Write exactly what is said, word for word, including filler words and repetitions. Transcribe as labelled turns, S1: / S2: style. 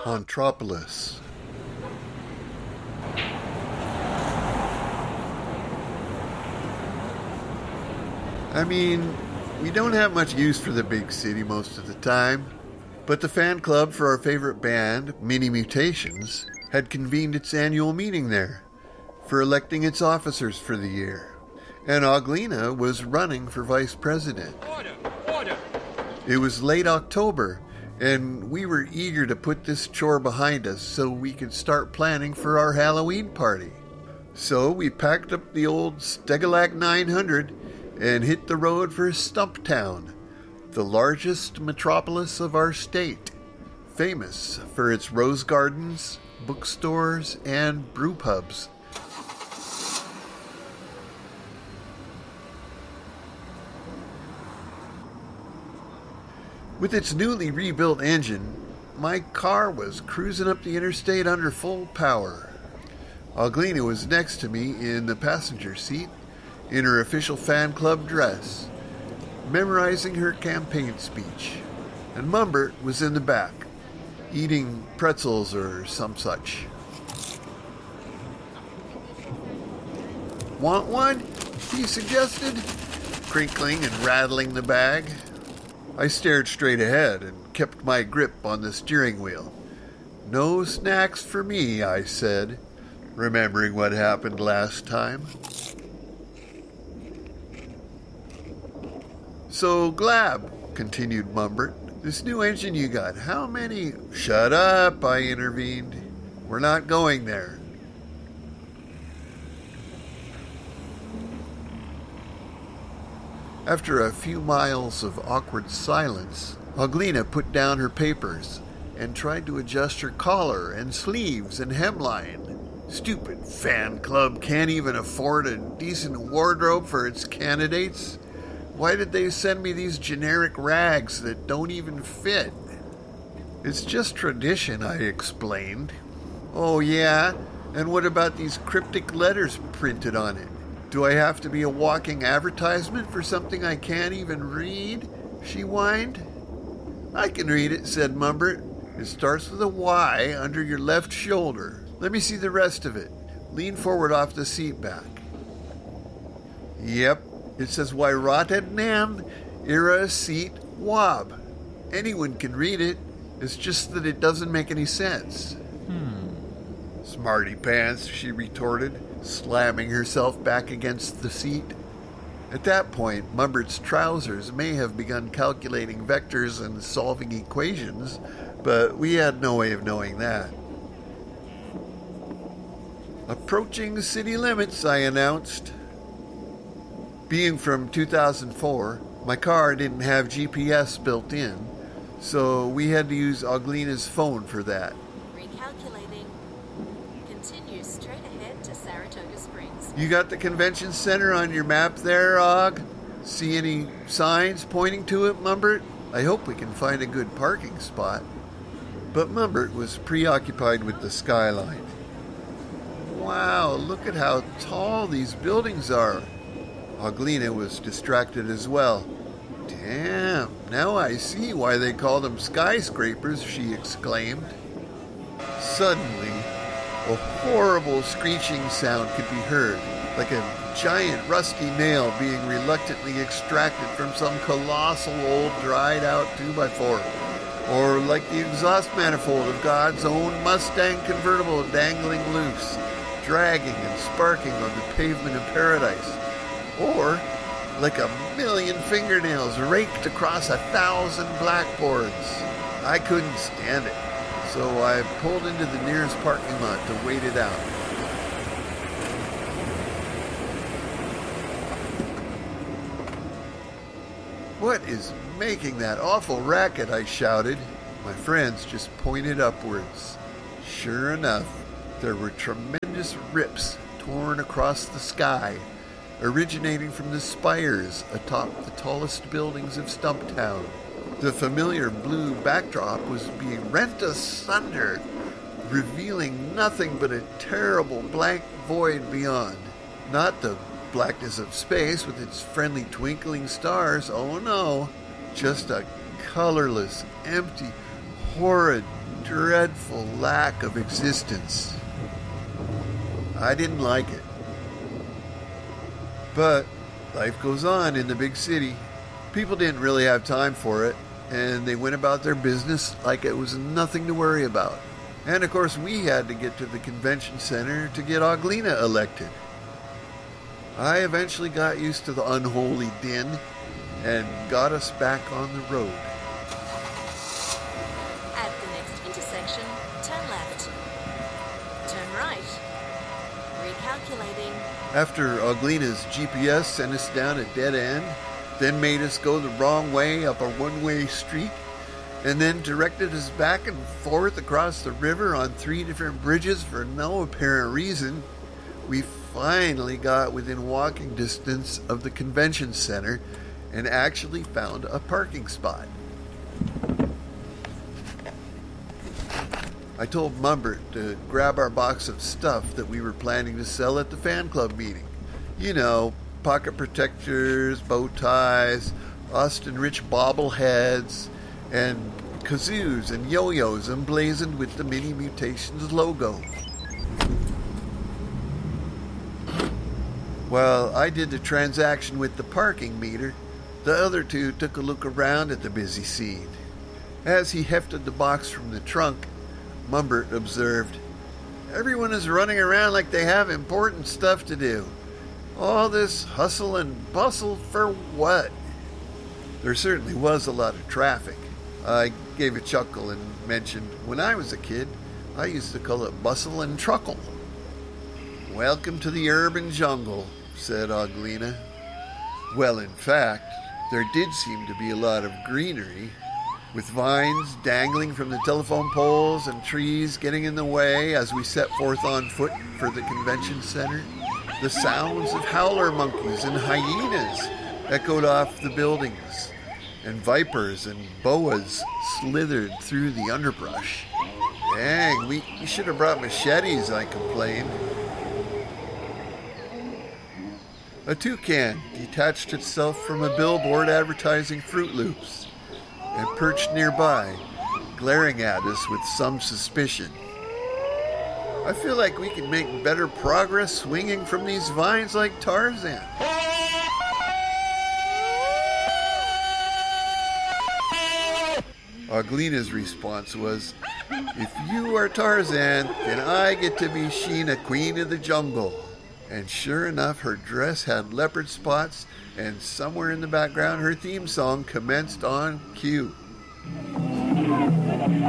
S1: Hauntropolis. I mean, we don't have much use for the big city most of the time, but the fan club for our favorite band, Mini Mutations, had convened its annual meeting there for electing its officers for the year, and Auglina was running for vice president.
S2: Order! Order!
S1: It was late October, and we were eager to put this chore behind us so we could start planning for our Halloween party. So we packed up the old Stegalac nine hundred and hit the road for Stumptown, the largest metropolis of our state, famous for its rose gardens, bookstores, and brew pubs. With its newly rebuilt engine, my car was cruising up the interstate under full power. Auglina was next to me in the passenger seat, in her official fan club dress, memorizing her campaign speech, and Mumbert was in the back, eating pretzels or some such. Want one? He suggested, crinkling and rattling the bag. I stared straight ahead and kept my grip on the steering wheel. No snacks for me, I said, remembering what happened last time. So, Glab, continued Mumbert, this new engine you got, how many... Shut up, I intervened. We're not going there. After a few miles of awkward silence, Auglina put down her papers and tried to adjust her collar and sleeves and hemline. Stupid fan club can't even afford a decent wardrobe for its candidates. Why did they send me these generic rags that don't even fit? It's just tradition, I explained. Oh, yeah? And what about these cryptic letters printed on it? Do I have to be a walking advertisement for something I can't even read? She whined. I can read it, said Mumbert. It starts with a Y under your left shoulder. Let me see the rest of it. Lean forward off the seat back. Yep. It says, Wairaten Ira Seat Wob. Anyone can read it. It's just that it doesn't make any sense.
S3: Hmm.
S1: Smarty pants, she retorted, slamming herself back against the seat. At that point, Mumbert's trousers may have begun calculating vectors and solving equations, but we had no way of knowing that. Approaching city limits, I announced. Being from two thousand four, my car didn't have G P S built in, so we had to use Auglina's phone for that.
S4: Recalculating. Continue straight ahead to Saratoga Springs.
S1: You got the convention center on your map there, Aug? See any signs pointing to it, Mumbert? I hope we can find a good parking spot. But Mumbert was preoccupied with the skyline. Wow, look at how tall these buildings are. Auglina was distracted as well. Damn, now I see why they call them skyscrapers, she exclaimed. Suddenly, a horrible screeching sound could be heard, like a giant rusty nail being reluctantly extracted from some colossal old dried-out two by four, or like the exhaust manifold of God's own Mustang convertible dangling loose, dragging and sparking on the pavement of paradise. Or like a million fingernails raked across a thousand blackboards. I couldn't stand it, so I pulled into the nearest parking lot to wait it out. What is making that awful racket? I shouted. My friends just pointed upwards. Sure enough, there were tremendous rips torn across the sky, originating from the spires atop the tallest buildings of Stumptown. The familiar blue backdrop was being rent asunder, revealing nothing but a terrible blank void beyond. Not the blackness of space with its friendly twinkling stars, oh no, just a colorless, empty, horrid, dreadful lack of existence. I didn't like it. But life goes on in the big city. People didn't really have time for it, and they went about their business like it was nothing to worry about. And of course, we had to get to the convention center to get Auglina elected. I eventually got used to the unholy din and got us back on the road.
S4: At the next intersection, turn left. Turn right. Recalculating.
S1: After Auglina's G P S sent us down a dead end, then made us go the wrong way up a one-way street, and then directed us back and forth across the river on three different bridges for no apparent reason, we finally got within walking distance of the convention center and actually found a parking spot. I told Mumbert to grab our box of stuff that we were planning to sell at the fan club meeting. You know, pocket protectors, bow ties, Austin Rich bobbleheads, and kazoos and yo-yos emblazoned with the Mini Mutations logo. While I did the transaction with the parking meter, the other two took a look around at the busy scene. As he hefted the box from the trunk, Mumbert observed, "Everyone is running around like they have important stuff to do. All this hustle and bustle for what?" There certainly was a lot of traffic. I gave a chuckle and mentioned, when I was a kid, I used to call it bustle and truckle. "Welcome to the urban jungle," said Auglina. Well, in fact, there did seem to be a lot of greenery, with vines dangling from the telephone poles and trees getting in the way as we set forth on foot for the convention center. The sounds of howler monkeys and hyenas echoed off the buildings, and vipers and boas slithered through the underbrush. Dang, we, we should have brought machetes, I complained. A toucan detached itself from a billboard advertising Fruit Loops and perched nearby, glaring at us with some suspicion. I feel like we can make better progress swinging from these vines like Tarzan. Auglina's response was, "If you are Tarzan, then I get to be Sheena, Queen of the Jungle." And sure enough, her dress had leopard spots, and somewhere in the background, her theme song commenced on cue.